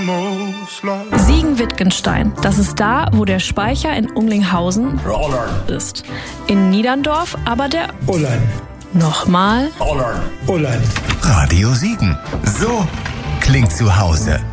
Siegen-Wittgenstein. Das ist da, wo der Speicher in Unglinghausen ist. In Niederndorf aber der Ullern. Nochmal Ullern. Radio Siegen. So klingt zu Hause.